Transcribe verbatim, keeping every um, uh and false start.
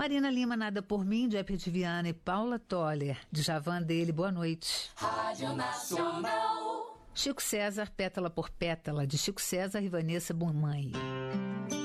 Marina Lima, Nada por Mim, de Epe de Viana e Paula Toller, de Javan dele, Boa Noite. Rádio Nacional. Chico César, Pétala por Pétala, de Chico César e Vanessa Bomani.